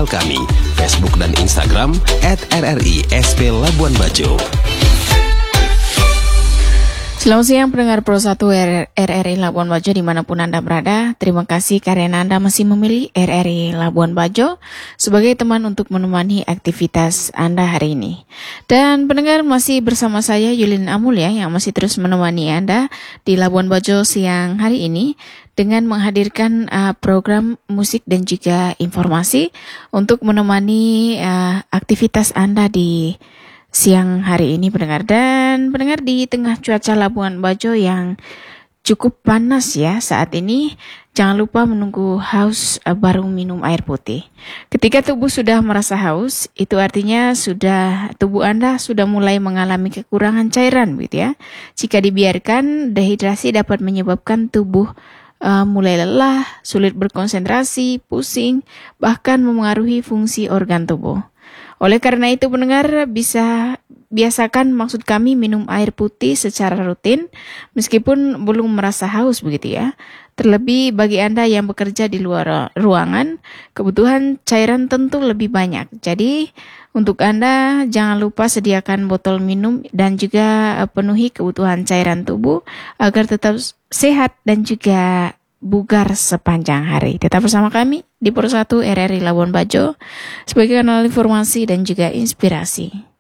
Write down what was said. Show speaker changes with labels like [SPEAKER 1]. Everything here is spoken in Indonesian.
[SPEAKER 1] sosial kami, Facebook dan Instagram @RRI_SP Labuan Bajo.
[SPEAKER 2] Selamat siang pendengar Pro 1 RRI Labuan Bajo dimanapun Anda berada. Terima kasih karena Anda masih memilih RRI Labuan Bajo sebagai teman untuk menemani aktivitas Anda hari ini. Dan pendengar masih bersama saya Yulin Amul yang masih terus menemani Anda di Labuan Bajo siang hari ini dengan menghadirkan program musik dan juga informasi untuk menemani aktivitas Anda di siang hari ini pendengar. Dan pendengar, di tengah cuaca Labuan Bajo yang cukup panas saat ini, jangan lupa menunggu haus baru minum air putih. Ketika tubuh sudah merasa haus, itu artinya tubuh Anda sudah mulai mengalami kekurangan cairan Jika dibiarkan, dehidrasi dapat menyebabkan tubuh mulai lelah, sulit berkonsentrasi, pusing, bahkan memengaruhi fungsi organ tubuh. Oleh karena itu pendengar, biasakan maksud kami minum air putih secara rutin meskipun belum merasa haus Terlebih bagi Anda yang bekerja di luar ruangan, kebutuhan cairan tentu lebih banyak. Jadi untuk Anda jangan lupa sediakan botol minum dan juga penuhi kebutuhan cairan tubuh agar tetap sehat dan juga bugar sepanjang hari. Tetap bersama kami di Pro 1 RRI Labuan Bajo sebagai kanal informasi dan juga inspirasi.